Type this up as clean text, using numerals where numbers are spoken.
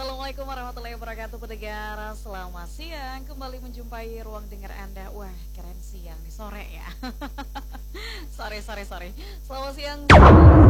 Assalamualaikum warahmatullahi wabarakatuh pendengar. Selamat siang, kembali menjumpai ruang dengar Anda. Wah, keren siang nih, sore ya. Sorry. Selamat siang